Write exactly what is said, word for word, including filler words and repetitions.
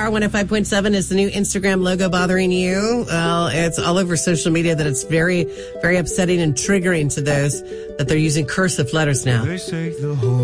Star one oh five point seven. Is the new Instagram logo bothering you? Well, it's all over social media that it's very, very upsetting and triggering to those that they're using cursive letters now. They say the whole